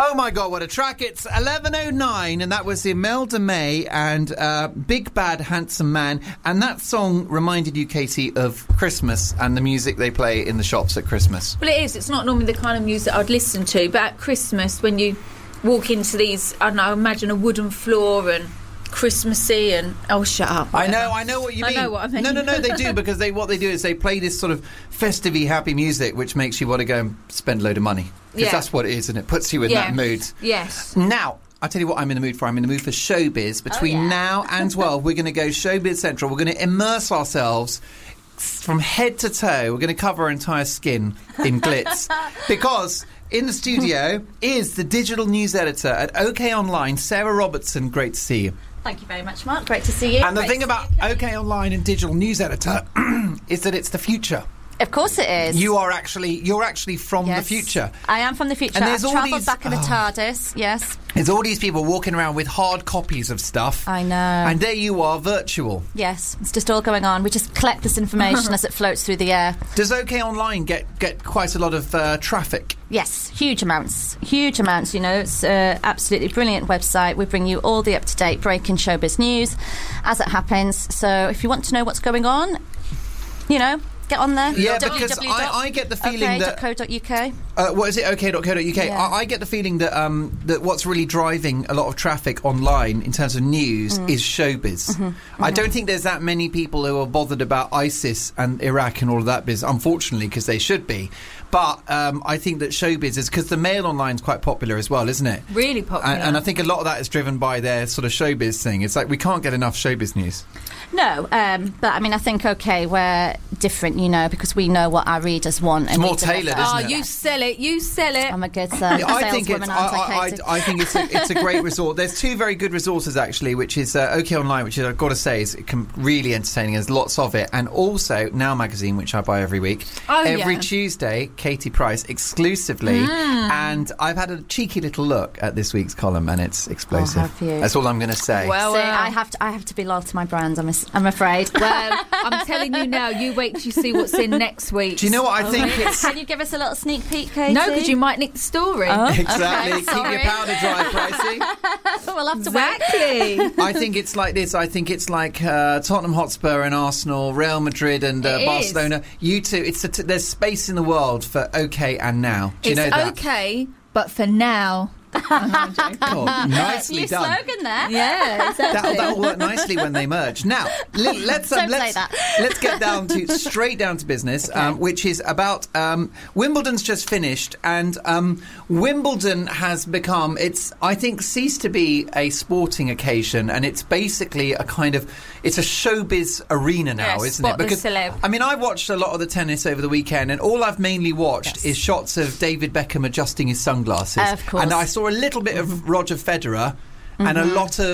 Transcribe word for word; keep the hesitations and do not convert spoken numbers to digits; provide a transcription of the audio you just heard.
Oh my God, what a track. It's eleven oh nine, and that was Imelda May and uh, Big Bad Handsome Man. And that song reminded you, Katie, of Christmas and the music they play in the shops at Christmas. Well, it is. It's not normally the kind of music I'd listen to, but at Christmas, when you walk into these, I don't know, imagine a wooden floor and Christmassy and oh shut up whatever. I know I know what you mean. I know what I mean. No no no they do, because they what they do is they play this sort of festive-y happy music which makes you want to go and spend a load of money, because yeah. that's what it is, and it puts you in yeah. that mood. Yes. Now I'll tell you what I'm in the mood for. I'm in the mood for showbiz. Between oh, yeah. now and twelve we're going to go Showbiz Central. We're going to immerse ourselves from head to toe. We're going to cover our entire skin in glitz because in the studio is the digital news editor at OK Online, Sarah Robertson. Great to see you. Thank you very much, Mark. Great to see you. And the Great thing about OK Online and digital news editor is that it's the future. Of course it is. You are actually you're actually from yes. the future. I am from the future. And there's I've all travelled these, back in the oh. TARDIS, yes. There's all these people walking around with hard copies of stuff. I know. And there you are, virtual. Yes, it's just all going on. We just collect this information as it floats through the air. Does OK Online get, get quite a lot of uh, traffic? Yes, huge amounts. Huge amounts, you know. It's an absolutely brilliant website. We bring you all the up-to-date breaking showbiz news as it happens. So if you want to know what's going on, you know, get on there. Yeah, because I, I get the feeling that... OK dot co dot uk. Uh, what is it? OK dot co dot uk. Yeah. I, I get the feeling that um, that what's really driving a lot of traffic online in terms of news mm. is showbiz. Mm-hmm. Mm-hmm. I don't think there's that many people who are bothered about ISIS and Iraq and all of that business, unfortunately, because they should be. But um, I think that showbiz is... Because the Mail Online is quite popular as well, isn't it? Really popular. And, and I think a lot of that is driven by their sort of showbiz thing. It's like we can't get enough showbiz news. No, um, but I mean, I think, OK, we're different, you know, because we know what our readers want. It's and more tailored, isn't oh, it? Oh, you sell it, you sell it. I'm a good uh, yeah, I think saleswoman, it's, aren't I, I, I, Katie? I think it's a, it's a great resort. There's two very good resources, actually, which is uh, OK Online, which is, I've got to say, is com- really entertaining. There's lots of it. And also Now Magazine, which I buy every week. Oh, every yeah. Tuesday, Katie Price, exclusively. Mm. And I've had a cheeky little look at this week's column, and it's explosive. Oh, have you? That's all I'm going to say. Well, See, uh, I have to I have to be loyal to my brand, I'm, as- I'm afraid. Well, I'm telling you now, you wait till you see what's in next week. Do you know what I Oh, think? really? It's Can you give us a little sneak peek, Katie? No, because you might nick the story. Oh, exactly. okay, Keep sorry. your powder dry, Pricey. We'll have to wait. Exactly. I think it's like this. I think it's like uh, Tottenham Hotspur and Arsenal, Real Madrid and uh, It Barcelona. You two, it's a t- there's space in the world for OK and Now. Do you It's know that? okay, but for now. Oh, nicely New done. slogan there. Yeah, exactly. That'll, that'll work nicely when they merge. Now, li- let's um, Don't say let's that. let's get down to straight down to business, Okay. um, which is about um, Wimbledon's just finished, and um, Wimbledon has become it's I think ceased to be a sporting occasion, and it's basically a kind of it's a showbiz arena now, Yes, isn't it? spot the Because celeb. I mean, I watched a lot of the tennis over the weekend, and all I've mainly watched Yes. is shots of David Beckham adjusting his sunglasses, Of course. and I saw a little bit of Roger Federer. Mm-hmm. And a lot of